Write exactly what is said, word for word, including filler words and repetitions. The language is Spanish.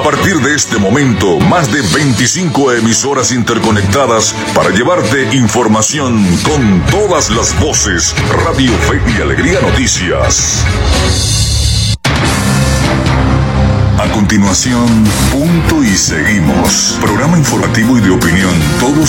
partir de este momento, más de veinticinco emisoras interconectadas para llevarte información con todas las voces. Radio Fe y Alegría Noticias. A continuación, punto y seguimos. Programa informativo y de opinión todos